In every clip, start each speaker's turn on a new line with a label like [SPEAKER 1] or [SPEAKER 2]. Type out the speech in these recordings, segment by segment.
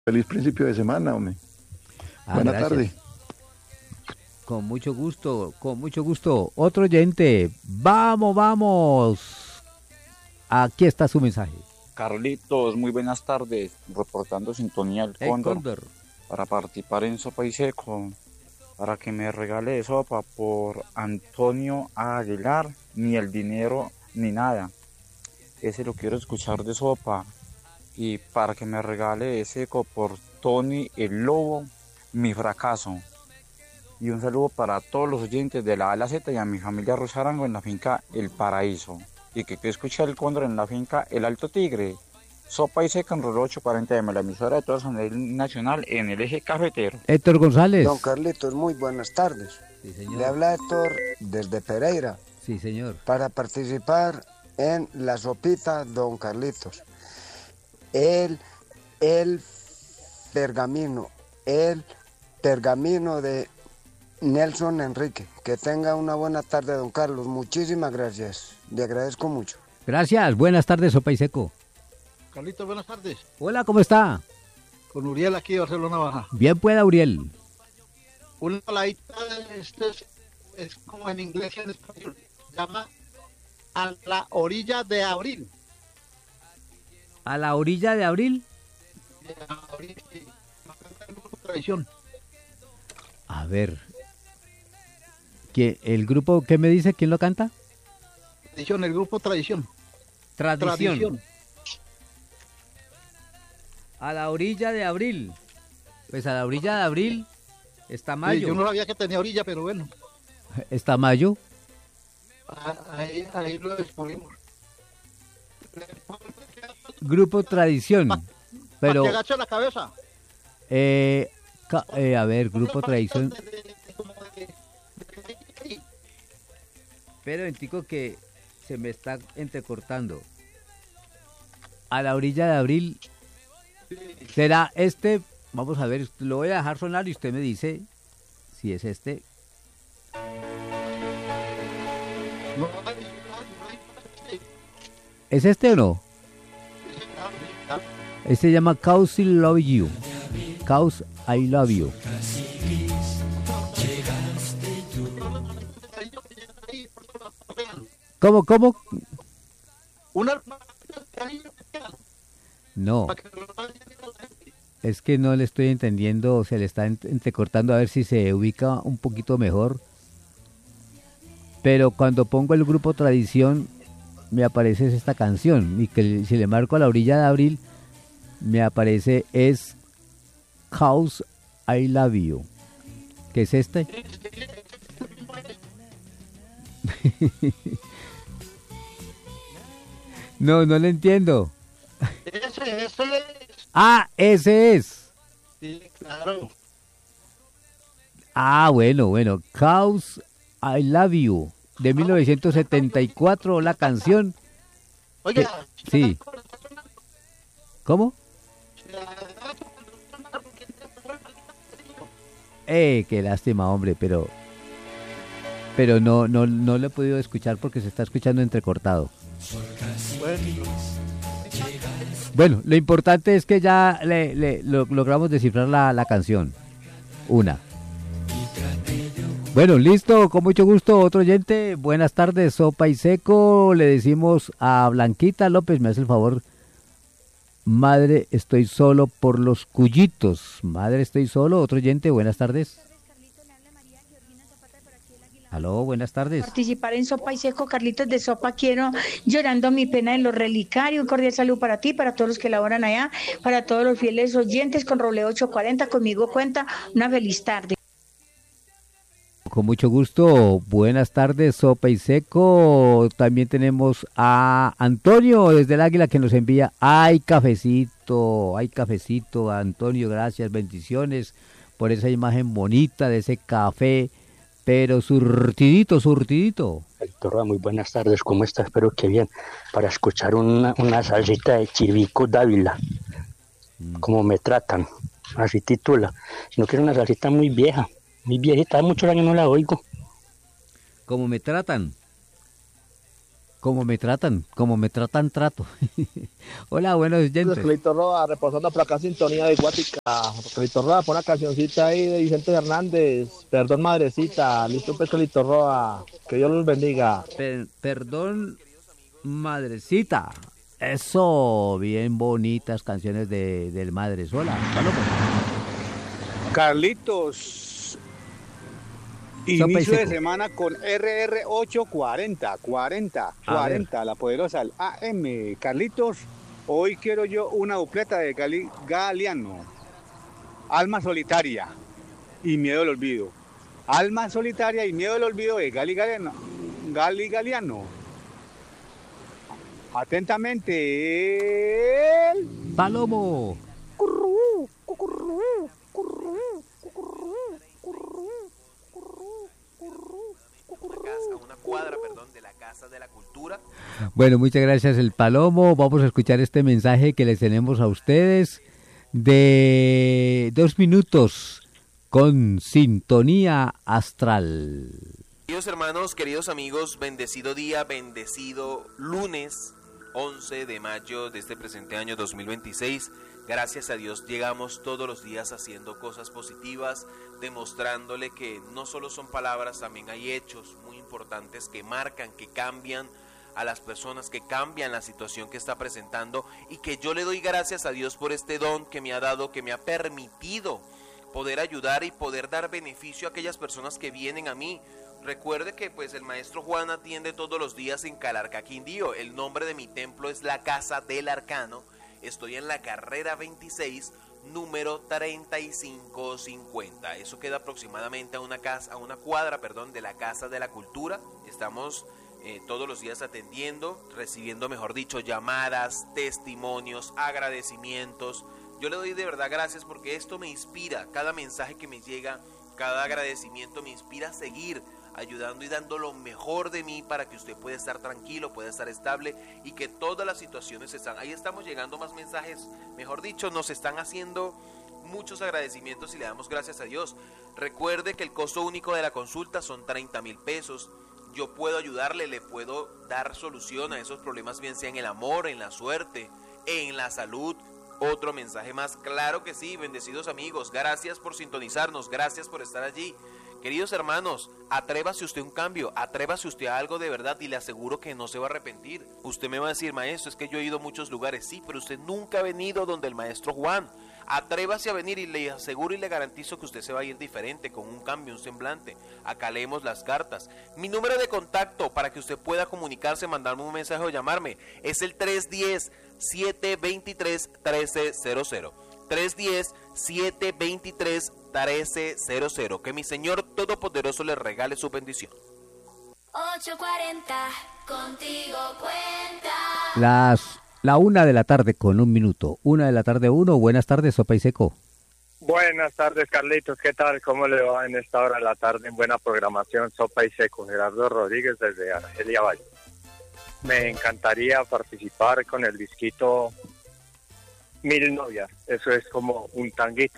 [SPEAKER 1] Feliz principio de semana, hombre. Buena
[SPEAKER 2] Gracias.
[SPEAKER 1] tarde.
[SPEAKER 2] Con mucho gusto, con mucho gusto. Otro oyente, vamos, vamos. Aquí está su mensaje.
[SPEAKER 3] Carlitos, muy buenas tardes. Reportando sintonía del
[SPEAKER 2] El
[SPEAKER 3] Cóndor
[SPEAKER 2] Cóndor.
[SPEAKER 3] para participar en Sopa y Seco. Para que me regale sopa por Antonio Aguilar. Ni el dinero ni nada. Ese lo quiero escuchar de sopa. Y para que me regale de seco por Tony el Lobo. Mi fracaso. Y un saludo para todos los oyentes de la A a la Z y a mi familia Rosarango en la finca El Paraíso. Y que escuche el Cóndor en la finca El Alto Tigre. Sopa y seca en Rollo 840M, la emisora de toda nivel nacional en el eje cafetero.
[SPEAKER 2] Héctor González.
[SPEAKER 4] Don Carlitos, muy buenas tardes.
[SPEAKER 2] Sí, señor.
[SPEAKER 4] Le habla Héctor desde Pereira
[SPEAKER 2] Sí, señor.
[SPEAKER 4] para participar en la sopita Don Carlitos. El pergamino, el pergamino de Nelson Enrique. Que tenga una buena tarde, don Carlos. Muchísimas gracias. Le agradezco mucho.
[SPEAKER 2] Gracias, buenas tardes, Sopa y Seco.
[SPEAKER 5] Carlitos, buenas tardes.
[SPEAKER 2] Hola, ¿cómo está?
[SPEAKER 5] Con Uriel aquí de Barcelona Baja.
[SPEAKER 2] Bien pueda, Uriel.
[SPEAKER 5] Una paladita, es como en inglés y en español. Se llama A la orilla de abril.
[SPEAKER 2] A la orilla de abril.
[SPEAKER 5] De abril, sí. Tradición.
[SPEAKER 2] A ver. ¿El grupo qué me dice? ¿Quién lo canta?
[SPEAKER 5] Tradición, el grupo Tradición.
[SPEAKER 2] Tradición. A la orilla de abril. Pues a la orilla de abril está mayo.
[SPEAKER 5] Sí, yo no sabía que tenía orilla, pero bueno.
[SPEAKER 2] Está mayo.
[SPEAKER 5] Ahí lo descubrimos.
[SPEAKER 2] Grupo Tradición. Pero,
[SPEAKER 5] Que agache la cabeza.
[SPEAKER 2] a ver, Grupo Tradición. Pero entico que se me está entrecortando. A la orilla de abril. ¿Será este? Vamos a ver, lo voy a dejar sonar y usted me dice si es este. ¿Es este o no? Este se llama Cause I Love You. Cause I Love You. ¿Cómo? No. Es que no le estoy entendiendo, se le está entrecortando, a ver si se ubica un poquito mejor. Pero cuando pongo el grupo Tradición, me aparece esta canción. Y que si le marco a la orilla de abril, me aparece es Cause I Love You. ¿Qué es este? No le entiendo.
[SPEAKER 5] Ese es.
[SPEAKER 2] Ah, ese es.
[SPEAKER 5] Sí, claro.
[SPEAKER 2] Ah, bueno. Cause I Love You, de 1974, la canción.
[SPEAKER 5] Oiga.
[SPEAKER 2] Sí. ¿Cómo? Qué lástima, hombre, pero no lo he podido escuchar porque se está escuchando entrecortado. Bueno, lo importante es que ya logramos descifrar la canción. Una. Bueno, listo, con mucho gusto, otro oyente. Buenas tardes, Sopa y Seco. Le decimos a Blanquita López, me hace el favor. Madre, estoy solo por los cuyitos. Madre, estoy solo, otro oyente, buenas tardes. Aló, buenas tardes.
[SPEAKER 6] Participar en Sopa y Seco, Carlitos de Sopa, quiero llorando mi pena en los relicarios. Un cordial saludo para ti, para todos los que laboran allá, para todos los fieles oyentes con Roble 840, conmigo cuenta, una feliz tarde.
[SPEAKER 2] Con mucho gusto, buenas tardes, Sopa y Seco. También tenemos a Antonio desde el Águila que nos envía, ay cafecito, Antonio, gracias, bendiciones por esa imagen bonita de ese café, pero surtidito.
[SPEAKER 7] Héctor, muy buenas tardes, ¿cómo está? Espero que bien, para escuchar una salsita de Chivico Dávila, como me tratan, así titula, sino que es una salsita muy vieja. Mi viejita, hace muchos años no la oigo.
[SPEAKER 2] ¿Cómo me tratan? Como me tratan, trato. Hola, buenos oyentes.
[SPEAKER 8] Carlito Roa, reposando por acá sintonía de Guática. Carlito Roa, pon una cancioncita ahí de Vicente Hernández. Perdón, madrecita. Listo, pues, Carlito Roa. Que Dios los bendiga.
[SPEAKER 2] Perdón, madrecita. Eso, bien bonitas canciones del Madre Sola.
[SPEAKER 9] Carlitos, inicio de semana con RR840, 40, la poderosa, el AM. Carlitos, hoy quiero yo una dupleta de Galeano. Alma solitaria y miedo al olvido. Alma solitaria y miedo al olvido de Galeano. Atentamente, el
[SPEAKER 2] Palomo.
[SPEAKER 10] A una cuadra, de la Casa de la Cultura.
[SPEAKER 2] Bueno, muchas gracias, el Palomo. Vamos a escuchar este mensaje que les tenemos a ustedes de 2 minutos con sintonía astral.
[SPEAKER 10] Queridos hermanos, queridos amigos, bendecido día, bendecido lunes 11 de mayo de este presente año 2026. Gracias a Dios llegamos todos los días haciendo cosas positivas, demostrándole que no solo son palabras, también hay hechos muy importantes que marcan, que cambian a las personas, que cambian la situación que está presentando, y que yo le doy gracias a Dios por este don que me ha dado, que me ha permitido poder ayudar y poder dar beneficio a aquellas personas que vienen a mí. Recuerde que pues el maestro Juan atiende todos los días en Calarcá, Quindío. El nombre de mi templo es la Casa del Arcano. Estoy en la carrera 26, número 3550. Eso queda aproximadamente a una cuadra de la Casa de la Cultura. Estamos todos los días atendiendo, recibiendo, mejor dicho, llamadas, testimonios, agradecimientos. Yo le doy de verdad gracias porque esto me inspira. Cada mensaje que me llega, cada agradecimiento me inspira a seguir ayudando y dando lo mejor de mí para que usted pueda estar tranquilo, pueda estar estable y que todas las situaciones están. Ahí estamos llegando más mensajes, mejor dicho, nos están haciendo muchos agradecimientos y le damos gracias a Dios. Recuerde que el costo único de la consulta son 30,000 pesos. Yo puedo ayudarle, le puedo dar solución a esos problemas, bien sea en el amor, en la suerte, en la salud. Otro mensaje más, claro que sí, bendecidos amigos, gracias por sintonizarnos, gracias por estar allí. Queridos hermanos, atrévase usted a un cambio, atrévase usted a algo de verdad y le aseguro que no se va a arrepentir. Usted me va a decir, maestro, es que yo he ido a muchos lugares, sí, pero usted nunca ha venido donde el maestro Juan. Atrévase a venir y le aseguro y le garantizo que usted se va a ir diferente, con un cambio, un semblante. Acá leemos las cartas. Mi número de contacto para que usted pueda comunicarse, mandarme un mensaje o llamarme es el 310-723-1300. 310-723-1300. Que mi Señor Todopoderoso le regale su bendición.
[SPEAKER 11] 8:40, contigo cuenta.
[SPEAKER 2] La 1 de la tarde con 1 minuto. 1 de la tarde 1. Buenas tardes, Sopa y Seco.
[SPEAKER 12] Buenas tardes, Carlitos. ¿Qué tal? ¿Cómo le va en esta hora de la tarde? En buena programación, Sopa y Seco. Gerardo Rodríguez desde Argelia Valle. Me encantaría participar con el disquito Mil Novias. Eso es como un tanguito.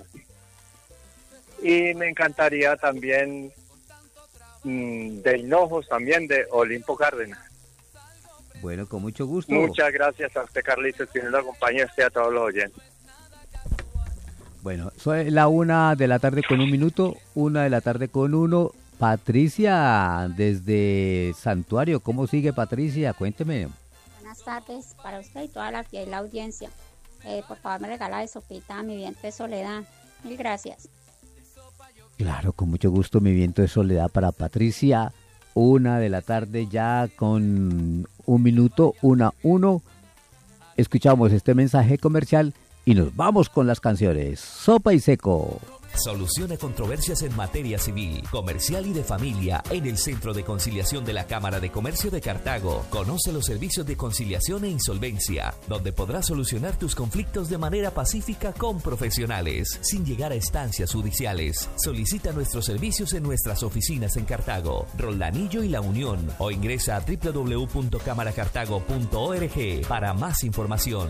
[SPEAKER 12] Y me encantaría también de Hinojos, también de Olimpo Cárdenas.
[SPEAKER 2] Bueno, con mucho gusto.
[SPEAKER 12] Muchas gracias a usted, Carlitos, que nos acompaña usted a todos los oyentes.
[SPEAKER 2] Bueno, soy la 1 de la tarde con 1 minuto, 1 de la tarde con 1. Patricia, desde Santuario, ¿cómo sigue Patricia? Cuénteme.
[SPEAKER 13] Buenas tardes para usted y toda la fiel audiencia. Por favor, me regala de sopita Mi Viento de Soledad. Mil gracias.
[SPEAKER 2] Claro, con mucho gusto, Mi Viento de Soledad para Patricia. 1 de la tarde ya con 1 minuto, 1:01. Escuchamos este mensaje comercial y nos vamos con las canciones. Sopa y Seco.
[SPEAKER 14] Solucione controversias en materia civil, comercial y de familia en el Centro de Conciliación de la Cámara de Comercio de Cartago. Conoce los servicios de conciliación e insolvencia, donde podrás solucionar tus conflictos de manera pacífica con profesionales, sin llegar a instancias judiciales. Solicita nuestros servicios en nuestras oficinas en Cartago, Roldanillo y La Unión, o ingresa a www.camaracartago.org para más información.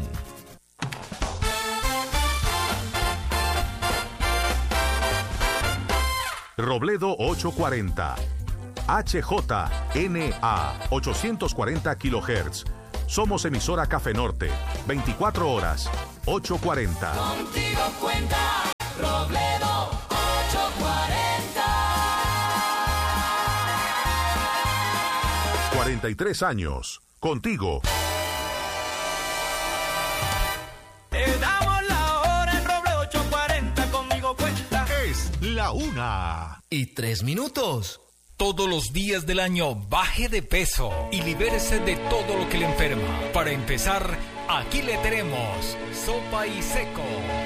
[SPEAKER 15] Robledo 840. WHJNA 840 kHz. Somos emisora Café Norte, 24 horas, 840.
[SPEAKER 11] Contigo cuenta Robledo 840.
[SPEAKER 15] 43 años, contigo.
[SPEAKER 16] Te damos la hora en Robledo 840, conmigo cuenta.
[SPEAKER 15] Es la
[SPEAKER 17] 1:03. Todos los días del año baje de peso y libérese de todo lo que le enferma. Para empezar, aquí le tenemos Sopa y Seco.